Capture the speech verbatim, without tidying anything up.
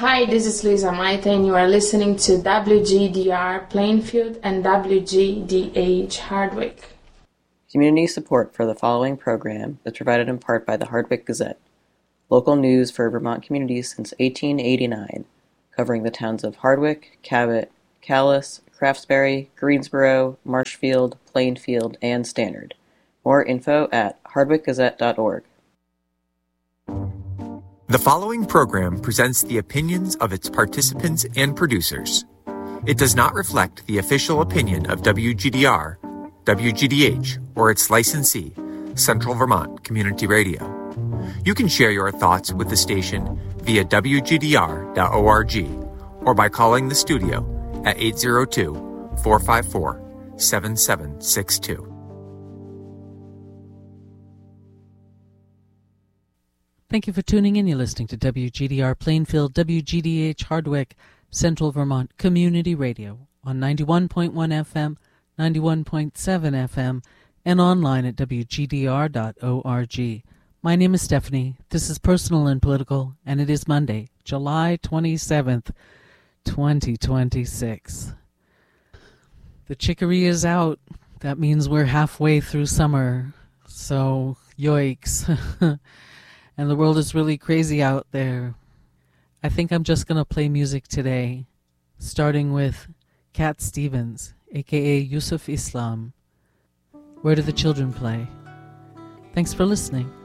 Hi, this is Luisa Maita, and you are listening to W G D R Plainfield and W G D H Hardwick. Community support for the following program is provided in part by the Hardwick Gazette, local news for Vermont communities since eighteen eighty-nine, covering the towns of Hardwick, Cabot, Calais, Craftsbury, Greensboro, Marshfield, Plainfield, and Stannard. More info at hardwick gazette dot org. The following program presents the opinions of its participants and producers. It does not reflect the official opinion of W G D R, W G D H, or its licensee, Central Vermont Community Radio. You can share your thoughts with the station via w g d r dot org or by calling the studio at eight zero two, four five four, seven seven six two. Thank you for tuning in. You're listening to W G D R Plainfield, W G D H Hardwick, Central Vermont Community Radio on ninety-one point one F M, ninety-one point seven F M, and online at w g d r dot org. My name is Stephanie. This is Personal and Political, and it is Monday, July twenty-seventh, twenty twenty-six. The chicory is out. That means we're halfway through summer. So, yoicks. And the world is really crazy out there. I think I'm just going to play music today, starting with Cat Stevens, a k a. Yusuf Islam. Where do the children play? Thanks for listening.